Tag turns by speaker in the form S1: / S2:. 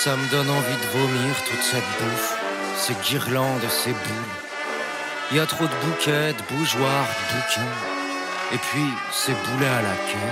S1: Ça me donne envie de vomir toute cette bouffe, ces guirlandes, ces boules. Y a trop de bouquets, de bougeoirs, de bouquins. Et puis, ces boulets à la caisse.